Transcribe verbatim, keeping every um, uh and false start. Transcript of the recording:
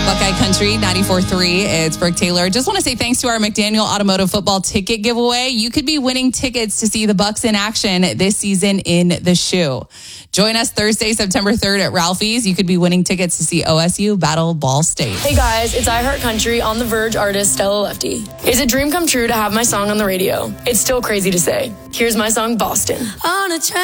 Buckeye Country ninety-four point three. It's Brooke Taylor. Just want to say thanks to our McDaniel Automotive Football Ticket Giveaway. You could be winning tickets to see the Bucs in action this season in the shoe. Join us Thursday, September third at Ralphie's. You could be winning tickets to see O S U battle Ball State. Hey guys, it's iHeartCountry on the Verge artist Stella Lefty. It's a dream come true to have my song on the radio. It's still crazy to say. Here's my song, Boston. On a